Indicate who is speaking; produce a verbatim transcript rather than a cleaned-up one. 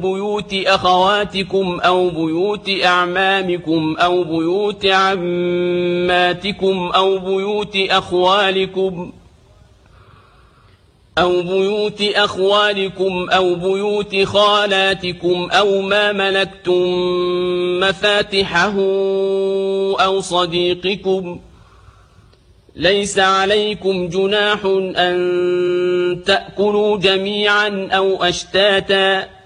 Speaker 1: بيوت أخواتكم أو بيوت أعمامكم أو بيوت عماتكم أو بيوت أخوالكم أو بيوت أخوالكم أو بيوت خالاتكم أو ما ملكتم مفاتحه أو صديقكم. ليس عليكم جناح أن تأكلوا جميعا أو أشتاتا